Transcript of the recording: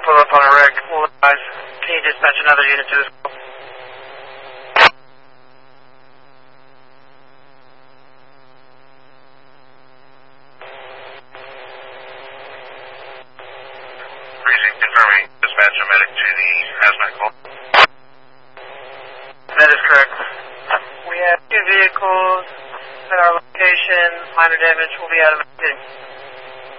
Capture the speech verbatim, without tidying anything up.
pull up on a rig. We'll advise. Can you dispatch another unit to this? Freezing, confirming. Dispatch a medic to the hazmat call. That is correct. We have two vehicles at our location. Minor damage will be out of the